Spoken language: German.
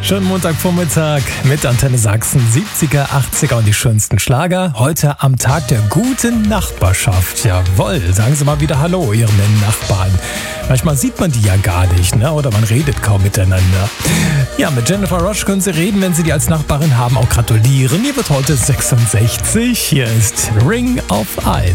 Schönen Montagvormittag mit Antenne Sachsen, 70er, 80er und die schönsten Schlager. Heute am Tag der guten Nachbarschaft. Jawohl, sagen Sie mal wieder Hallo Ihren Nachbarn. Manchmal sieht man die ja gar nicht, ne? Oder man redet kaum miteinander. Ja, mit Jennifer Roche können Sie reden, wenn Sie die als Nachbarin haben. Auch gratulieren. Ihr wird heute 66. Hier ist Ring of Ice.